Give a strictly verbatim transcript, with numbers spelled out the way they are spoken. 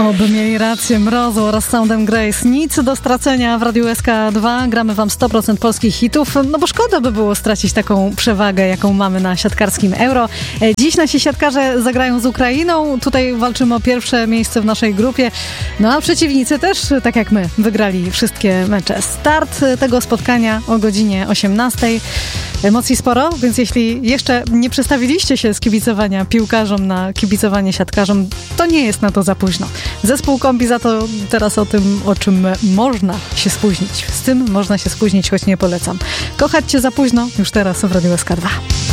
Oby mieli rację, Mrozu oraz Soundem Grace. Nic do stracenia w Radiu S K dwa. Gramy wam sto procent polskich hitów, no bo szkoda by było stracić taką przewagę, jaką mamy na siatkarskim Euro. Dziś nasi siatkarze zagrają z Ukrainą. Tutaj walczymy o pierwsze miejsce w naszej grupie. No a przeciwnicy też, tak jak my, wygrali wszystkie mecze. Start tego spotkania o godzinie osiemnastej. Emocji sporo, więc jeśli jeszcze nie przestawiliście się z kibicowania piłkarzom na kibicowanie siatkarzom, to nie jest na to za późno. Zespół Kombi za to teraz o tym, o czym można się spóźnić. Z tym można się spóźnić, choć nie polecam. Kochać cię za późno już teraz w Radiu S K dwa.